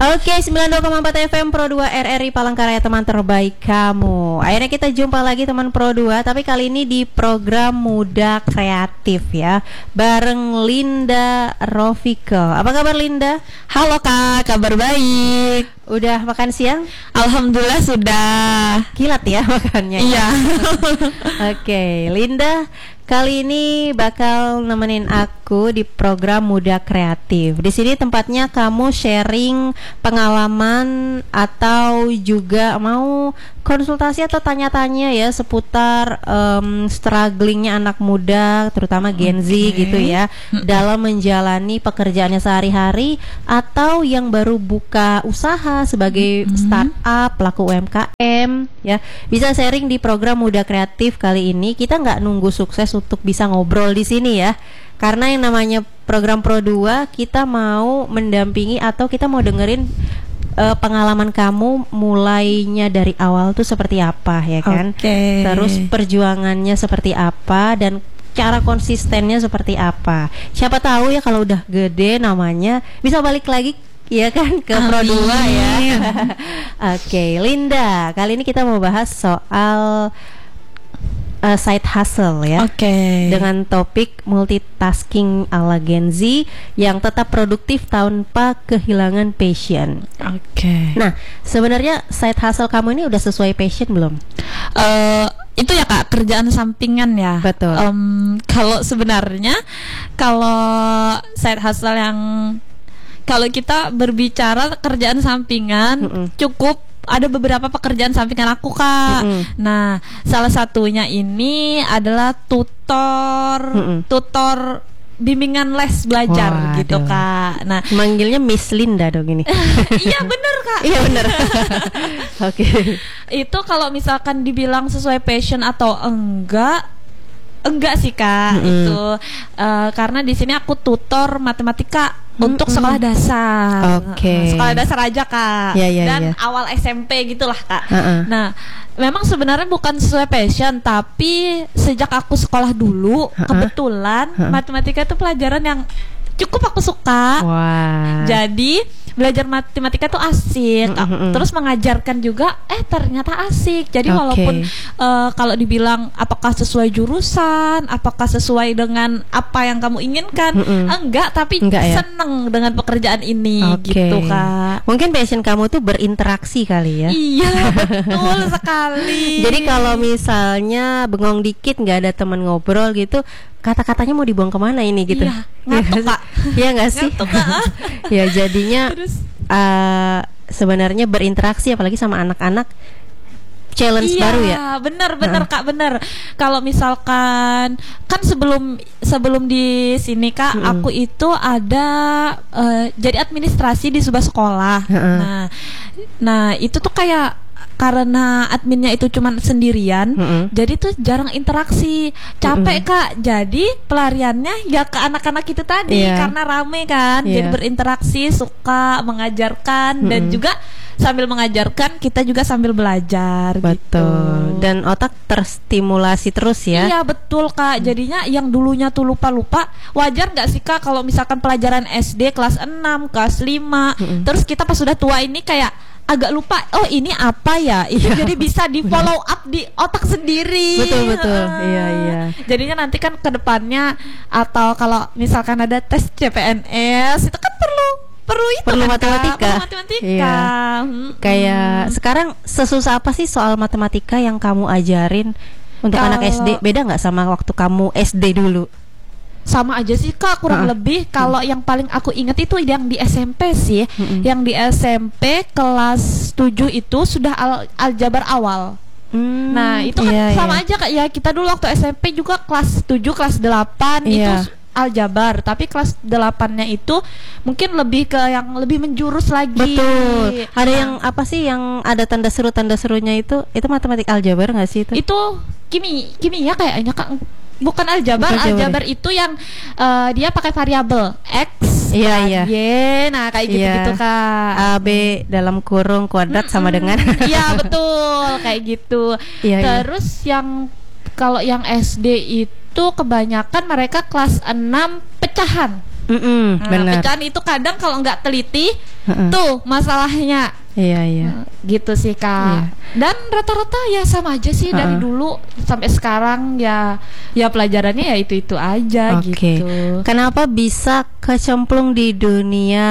Oke, 92,4 FM Pro 2 RRI Palangkaraya, teman terbaik kamu. Akhirnya kita jumpa lagi teman Pro 2, tapi kali ini di program Muda Kreatif ya, bareng Linda Rofikel. Apa kabar Linda? Halo Kak, kabar baik. Udah makan siang? Alhamdulillah sudah. Kilat ya makannya. Iya. Oke, Linda kali ini bakal nemenin aku di program Muda Kreatif. Di sini tempatnya kamu sharing pengalaman atau juga mau konsultasi atau tanya-tanya ya seputar strugglingnya anak muda, terutama Gen Z gitu ya, dalam menjalani pekerjaannya sehari-hari atau yang baru buka usaha sebagai startup, pelaku UMKM ya. Bisa sharing di program Muda Kreatif kali ini. Kita nggak nunggu sukses untuk bisa ngobrol di sini ya. Karena yang namanya program Pro 2, kita mau mendampingi atau kita mau dengerin pengalaman kamu mulainya dari awal tuh seperti apa ya kan? Terus perjuangannya seperti apa dan cara konsistennya seperti apa. Siapa tahu ya kalau udah gede namanya bisa balik lagi ya kan ke Pro 2 ya. Oke, Linda, kali ini kita mau bahas soal side hustle ya. Dengan topik multitasking ala Gen Z yang tetap produktif tanpa kehilangan passion. Nah, sebenarnya side hustle kamu ini udah sesuai passion belum? Itu ya Kak, kerjaan sampingan ya. Betul. Kalau sebenarnya kalau side hustle yang kalau kita berbicara kerjaan sampingan cukup ada beberapa pekerjaan sampingan aku Kak. Nah, salah satunya ini adalah tutor bimbingan les belajar gitu Kak. Nah, manggilnya Miss Linda dong ini. Iya bener Kak. Iya bener. Oke. Itu kalau misalkan dibilang sesuai passion atau enggak sih Kak. Itu karena di sini aku tutor matematika untuk sekolah dasar. Sekolah dasar aja Kak. Dan awal SMP gitulah Kak. Nah, memang sebenarnya bukan sesuai passion, tapi sejak aku sekolah dulu kebetulan matematika itu pelajaran yang cukup aku suka. Jadi belajar matematika tuh asik. Terus mengajarkan juga ternyata asik. Jadi walaupun kalau dibilang apakah sesuai jurusan, apakah sesuai dengan apa yang kamu inginkan, enggak, tapi seneng dengan pekerjaan ini gitu Kak. Mungkin passion kamu tuh berinteraksi kali ya. Iya betul sekali. Jadi kalau misalnya bengong dikit nggak ada teman ngobrol gitu, kata-katanya mau dibuang kemana ini gitu? Iya, ngantuk Kak. Iya nggak sih? Ya jadinya sebenarnya berinteraksi apalagi sama anak-anak challenge baru ya. Bener Kak, bener. Kalau misalkan kan sebelum di sini Kak, aku itu ada jadi administrasi di sebuah sekolah. Nah itu tuh kayak karena adminnya itu cuma sendirian, jadi tuh jarang interaksi, capek Kak. Jadi pelariannya ya ke anak-anak itu tadi, karena rame kan, jadi berinteraksi, suka mengajarkan dan juga sambil mengajarkan kita juga sambil belajar. Betul. Gitu. Dan otak terstimulasi terus ya. Iya betul Kak. Jadinya yang dulunya tuh lupa-lupa, wajar nggak sih Kak kalau misalkan pelajaran SD kelas 6, kelas 5, terus kita pas sudah tua ini kayak agak lupa, oh ini apa ya? Itu jadi bisa di follow up di otak sendiri. Betul. Iya. Jadinya nanti kan ke depannya, atau kalau misalkan ada tes CPNS itu kan perlu matematika. Iya. Kayak sekarang sesusah apa sih soal matematika yang kamu ajarin untuk anak SD? Beda nggak sama waktu kamu SD dulu? Sama aja sih Kak, kurang lebih. Kalau yang paling aku ingat itu yang di SMP sih. Yang di SMP kelas 7 itu sudah aljabar awal. Nah itu kan sama aja Kak ya. Kita dulu waktu SMP juga kelas 7, kelas 8 itu aljabar. Tapi kelas 8-nya itu mungkin lebih ke yang lebih menjurus lagi. Betul. Ada yang apa sih yang ada tanda serunya itu matematik aljabar nggak sih itu? Itu kimia kayaknya Kak. Bukan aljabar. Aljabar itu yang dia pakai variabel X, Y. Nah kayak gitu Kak. A, B dalam kurung kuadrat sama dengan. Iya betul, kayak gitu. Terus yang kalau yang SD itu kebanyakan mereka kelas 6 pecahan. Benar. Kan itu kadang kalau nggak teliti tuh masalahnya. Iya. Gitu sih Kak. Iya. Dan rata-rata ya sama aja sih dari dulu sampai sekarang ya pelajarannya ya itu aja gitu. Kenapa bisa kecemplung di dunia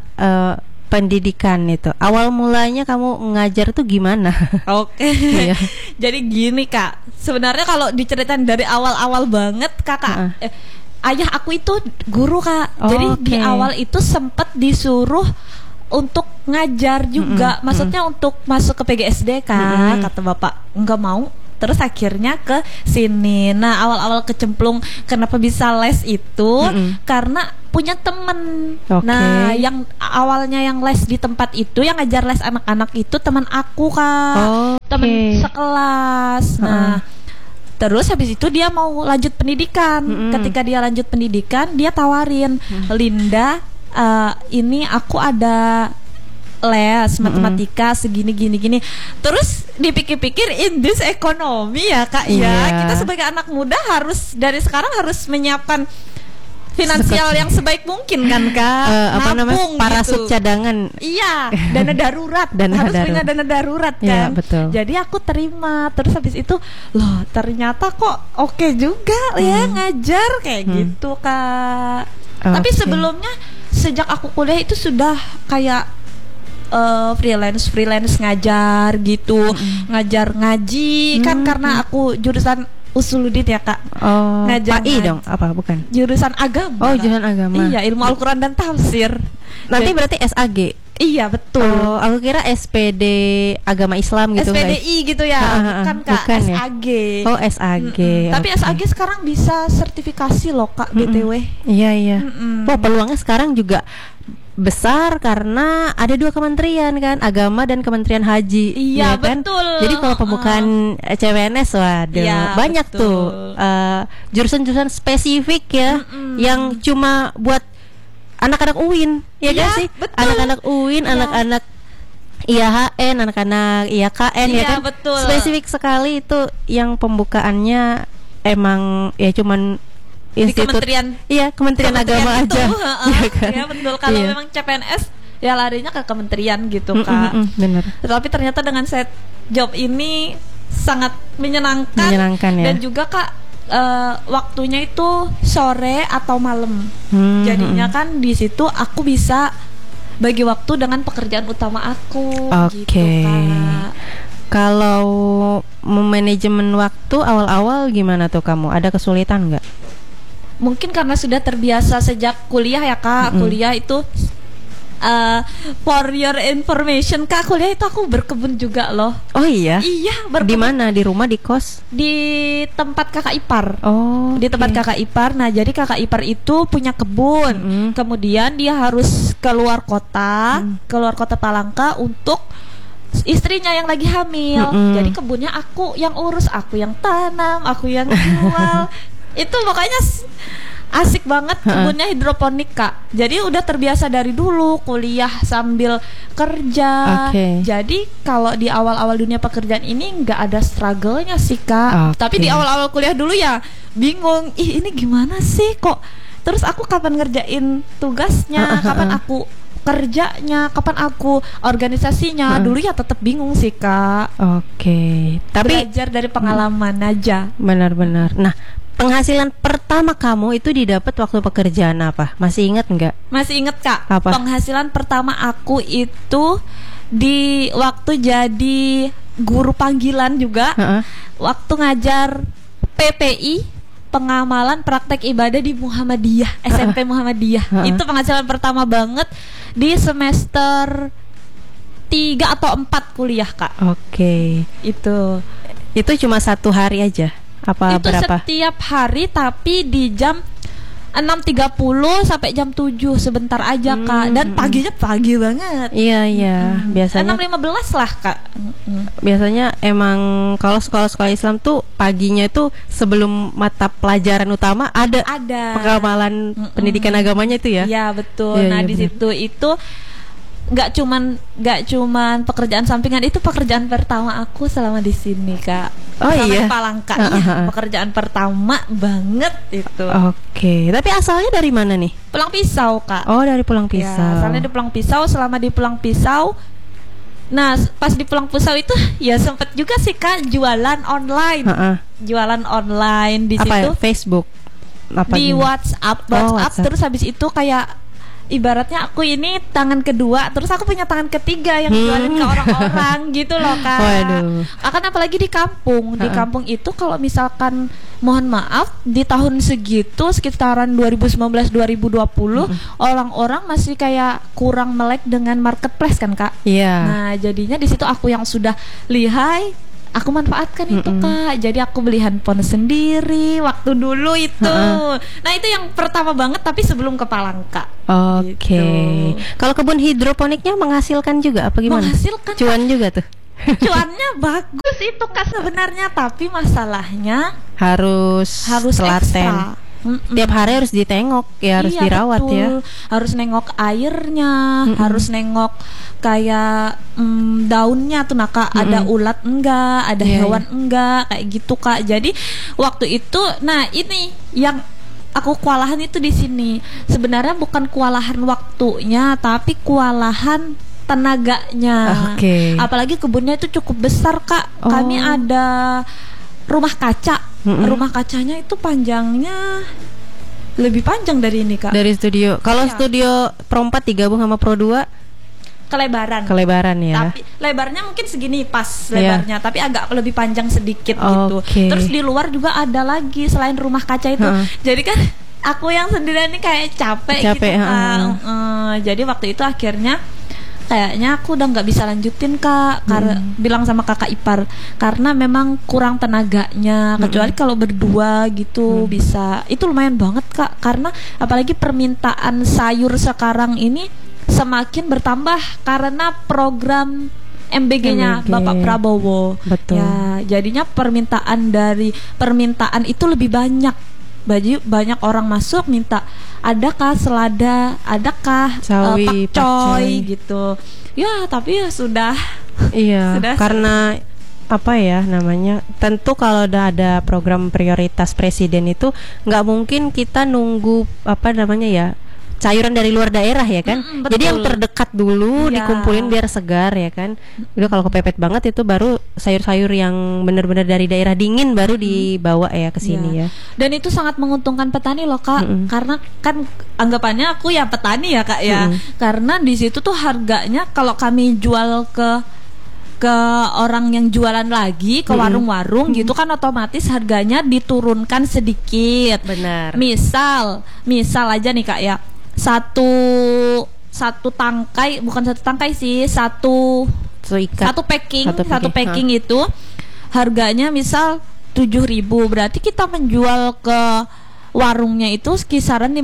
pendidikan itu? Awal mulanya kamu ngajar tuh gimana? Iya. Jadi gini Kak, sebenarnya kalau diceritain dari awal-awal banget Kakak, ayah aku itu guru Kak. Jadi di awal itu sempat disuruh untuk ngajar juga, maksudnya untuk masuk ke PGSD Kak. Kata bapak nggak mau, terus akhirnya ke sini. Nah awal-awal kecemplung kenapa bisa les itu karena punya temen. Nah yang awalnya yang les di tempat itu, yang ngajar les anak-anak itu teman aku Kak, temen sekelas. Nah terus habis itu dia mau lanjut pendidikan. Ketika dia lanjut pendidikan, dia tawarin, Linda, ini aku ada les matematika segini gini. Terus dipikir-pikir in this ekonomi ya Kak ya, kita sebagai anak muda harus dari sekarang harus menyiapkan finansial yang sebaik mungkin kan Kak. Parasut gitu. Cadangan. Iya, dana darurat. Harus punya dana darurat kan. Iya, betul. Jadi aku terima. Terus habis itu loh ternyata kok oke juga ya ngajar kayak gitu Kak. Tapi sebelumnya sejak aku kuliah itu sudah kayak freelance ngajar gitu, ngajar ngaji kan karena aku jurusan Usuluddin ya Kak. Ngajar PAI dong, apa bukan? Jurusan agama. Jurusan agama. Iya, ilmu Al-Quran dan tafsir. Nanti berarti SAG. Iya betul. Aku kira SPD agama Islam gitu. SPDI gitu ya, bukan Kak. Bukan, SAG. Ya? SAG. Tapi SAG sekarang bisa sertifikasi loh Kak, BTW. Iya. Peluangnya sekarang juga besar karena ada 2 kementerian kan, agama dan Kementerian Haji. Iya kan? Betul. Jadi kalau pembukaan CPNS waduh banyak betul. Tuh jurusan-jurusan spesifik ya, yang cuma buat anak-anak UIN ya kan sih, anak-anak UIN, anak-anak IAHN, anak-anak IAKN ya kan, betul. Spesifik sekali itu yang pembukaannya emang ya cuman institut, Kementerian Agama itu, aja. Ya kan? Ya betul. Kalau memang CPNS ya larinya ke kementerian gitu Kak. Benar. Tapi ternyata dengan set job ini sangat menyenangkan ya. Dan juga Kak waktunya itu sore atau malam. Jadinya kan di situ aku bisa bagi waktu dengan pekerjaan utama aku. Gitu Kak. Kalau manajemen waktu awal-awal gimana tuh kamu? Ada kesulitan nggak? Mungkin karena sudah terbiasa sejak kuliah ya Kak. Kuliah itu for your information Kak, kuliah itu aku berkebun juga loh. Oh iya? Iya, berkebun. Di mana? Di rumah, di kos? Di tempat kakak ipar. Di tempat kakak ipar. Nah jadi kakak ipar itu punya kebun. Kemudian dia harus keluar kota Palangka untuk istrinya yang lagi hamil. Jadi kebunnya aku yang urus, aku yang tanam, aku yang jual. Itu makanya asik banget, kebunnya hidroponik Kak. Jadi udah terbiasa dari dulu kuliah sambil kerja. Jadi kalau di awal-awal dunia pekerjaan ini nggak ada struggle-nya sih Kak. Tapi di awal-awal kuliah dulu ya bingung, ini gimana sih kok. Terus aku kapan ngerjain tugasnya, kapan aku kerjanya, kapan aku organisasinya. Dulu ya tetap bingung sih Kak. Tapi belajar dari pengalaman aja. Benar-benar. Nah, penghasilan pertama kamu itu didapat waktu pekerjaan apa? Masih ingat nggak? Masih ingat Kak. Apa? Penghasilan pertama aku itu di waktu jadi guru panggilan juga, waktu ngajar PPI, pengamalan praktek ibadah di Muhammadiyah, SMP Muhammadiyah. Itu penghasilan pertama banget di semester 3 atau 4 kuliah Kak. Itu cuma 1 hari aja? Apa itu berapa? Setiap hari tapi di jam 6.30 sampai jam 7 sebentar aja Kak. Dan paginya pagi banget. Iya. Biasanya 6.15 lah Kak. Biasanya emang kalau sekolah-sekolah Islam tuh paginya itu sebelum mata pelajaran utama ada pengamalan pendidikan agamanya itu ya. Iya betul. Di situ itu nggak cuman pekerjaan sampingan, itu pekerjaan pertama aku selama di sini, Kak. Iya. Palangka. Pekerjaan pertama banget itu. Oke. Tapi asalnya dari mana nih? Pulang Pisau, Kak. Oh, dari Pulang Pisau. Ya, asalnya di Pulang Pisau. Selama di Pulang Pisau, nah pas di Pulang Pisau itu ya sempet juga sih, Kak, jualan online. Jualan online di situ. Ya? Facebook. Di WhatsApp. Terus habis itu kayak ibaratnya aku ini tangan kedua, terus aku punya tangan ketiga yang jualin ke orang-orang gitu loh, Kak. Waduh. Akan apalagi di kampung. Di kampung itu kalau misalkan, mohon maaf, di tahun segitu sekitaran 2019-2020 orang-orang masih kayak kurang melek dengan marketplace kan, Kak. Iya. Nah, jadinya di situ aku yang sudah lihai, aku manfaatkan itu, Kak. Jadi aku beli handphone sendiri waktu dulu itu. Nah, itu yang pertama banget, tapi sebelum ke Palangka. Oke. Gitu. Kalau kebun hidroponiknya menghasilkan juga apa gimana? Menghasilkan. Cuan juga tuh. Cuannya bagus itu, Kak, sebenarnya, tapi masalahnya harus telaten. Tiap hari harus ditengok ya, harus dirawat, betul. Ya. Harus nengok airnya, harus nengok kayak daunnya tuh, Kak, ada ulat enggak, ada hewan enggak, kayak gitu, Kak. Jadi waktu itu, nah ini yang aku kewalahan itu di sini. Sebenarnya bukan kewalahan waktunya, tapi kewalahan tenaganya. Apalagi kebunnya itu cukup besar, Kak. Kami ada rumah kaca. Rumah kacanya itu panjangnya lebih panjang dari ini, Kak. Dari studio. Kalau studio Pro 4 digabung sama Pro 2 kelebaran ya. Tapi lebarnya mungkin segini pas lebarnya, tapi agak lebih panjang sedikit gitu. Terus di luar juga ada lagi selain rumah kaca itu. Jadi kan aku yang sendirian ini kayak capek gitu, Kak. Jadi waktu itu akhirnya kayaknya aku udah nggak bisa lanjutin, Kak, karena bilang sama kakak ipar, karena memang kurang tenaganya. Kecuali kalau berdua gitu bisa. Itu lumayan banget, Kak, karena apalagi permintaan sayur sekarang ini semakin bertambah karena program MBG-nya Bapak Prabowo. Betul. Ya, jadinya permintaan itu lebih banyak. Banyak orang masuk minta, adakah selada, adakah pakcoy gitu. Ya, tapi ya sudah. Iya, karena apa ya namanya, tentu kalau udah ada program prioritas presiden itu nggak mungkin kita nunggu apa namanya ya, sayuran dari luar daerah ya kan. Jadi yang terdekat dulu dikumpulin biar segar ya kan. Udah kalau kepepet banget itu baru sayur-sayur yang benar-benar dari daerah dingin baru dibawa ya ke sini ya. Dan itu sangat menguntungkan petani loh, Kak. Karena kan anggapannya aku ya petani ya, Kak ya. Karena di situ tuh harganya kalau kami jual ke orang yang jualan lagi ke warung-warung gitu kan, otomatis harganya diturunkan sedikit. Benar. Misal aja nih, Kak ya. Satu tangkai, bukan satu tangkai sih, satu packing itu harganya misal 7.000, berarti kita menjual ke warungnya itu kisaran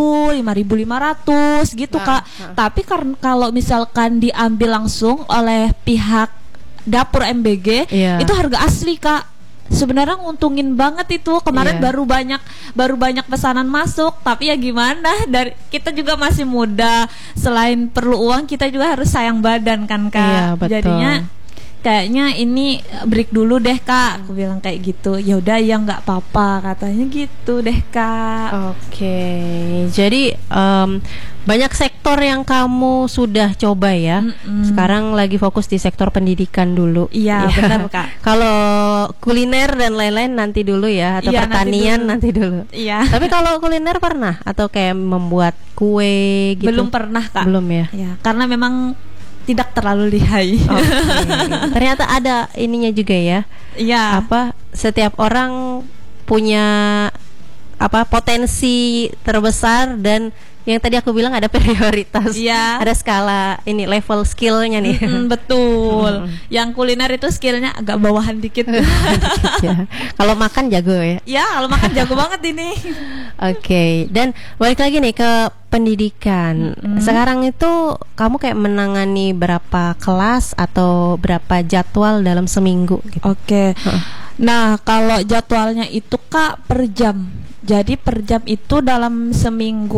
5.500 gitu, Kak. Tapi kalau misalkan diambil langsung oleh pihak dapur MBG, itu harga asli, Kak. Sebenarnya nguntungin banget itu. Kemarin baru banyak pesanan masuk, tapi ya gimana, dari kita juga masih muda, selain perlu uang kita juga harus sayang badan kan, Kak. Jadinya kayaknya ini break dulu deh, Kak. Aku bilang kayak gitu. Ya udah, ya nggak apa-apa katanya gitu deh, Kak. Jadi banyak sektor yang kamu sudah coba ya. Sekarang lagi fokus di sektor pendidikan dulu. Iya, benar, Kak. Kalau kuliner dan lain-lain nanti dulu ya, atau pertanian nanti dulu. Iya. Tapi kalau kuliner pernah atau kayak membuat kue gitu? Belum pernah, Kak. Belum ya? Ya, karena memang tidak terlalu lihai. Ternyata ada ininya juga ya. Iya. Setiap orang punya potensi terbesar, dan yang tadi aku bilang ada prioritas. Ada skala ini, level skillnya nih. Betul. Yang kuliner itu skillnya agak bawahan dikit. Kalau makan jago ya. Ya, kalau makan jago banget ini. Dan balik lagi nih ke pendidikan. Sekarang itu kamu kayak menangani berapa kelas atau berapa jadwal dalam seminggu gitu? Nah, kalau jadwalnya itu, Kak, per jam. Jadi per jam itu dalam seminggu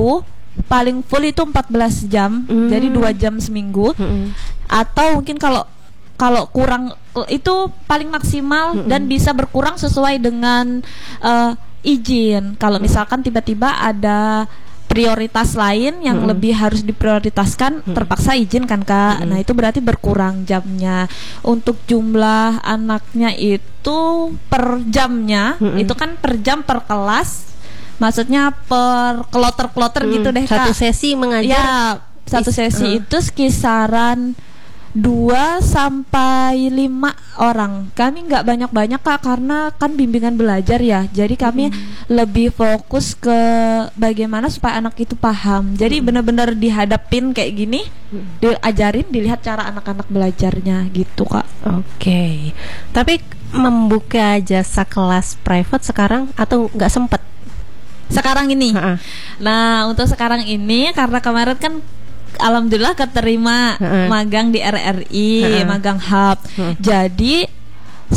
paling full itu 14 jam, jadi 2 jam seminggu. Atau mungkin kalau kurang itu paling maksimal dan bisa berkurang sesuai dengan izin. Kalau misalkan tiba-tiba ada prioritas lain yang lebih harus diprioritaskan, terpaksa izin kan Kak. Nah itu berarti berkurang jamnya. Untuk jumlah anaknya itu per jamnya, itu kan per jam per kelas, maksudnya per kloter gitu deh Kak. Satu sesi mengajar ya, satu sesi itu kisaran 2 sampai 5 orang. Kami nggak banyak-banyak Kak, karena kan bimbingan belajar ya. Jadi kami lebih fokus ke bagaimana supaya anak itu paham. Jadi benar-benar dihadapin kayak gini, diajarin, dilihat cara anak-anak belajarnya gitu Kak. Oke. Tapi membuka jasa kelas private sekarang atau nggak sempet? Sekarang ini. Nah untuk sekarang ini karena kemarin kan alhamdulillah keterima magang di RRI, magang hub. Jadi